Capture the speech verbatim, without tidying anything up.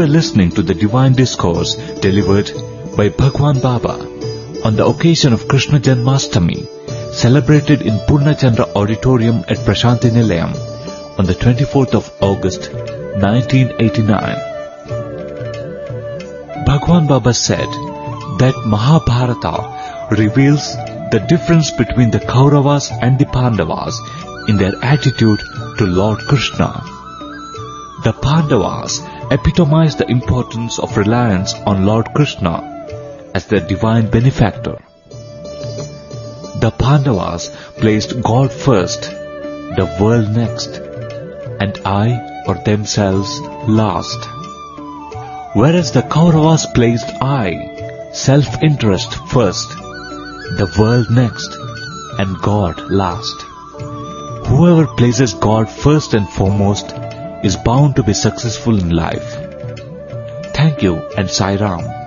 were listening to the Divine Discourse delivered by Bhagwan Baba on the occasion of Krishna Janmashtami, celebrated in Purnachandra Auditorium at Prashanti Nilayam on the twenty-fourth of August nineteen eighty-nine. Bhagwan Baba said that Mahabharata reveals the difference between the Kauravas and the Pandavas in their attitude to Lord Krishna. The Pandavas epitomize the importance of reliance on Lord Krishna as their divine benefactor. The Pandavas placed God first, the world next, and I or themselves last. Whereas the Kauravas placed I, self-interest first, the world next, and God last. Whoever places God first and foremost is bound to be successful in life. Thank you and Sai Ram.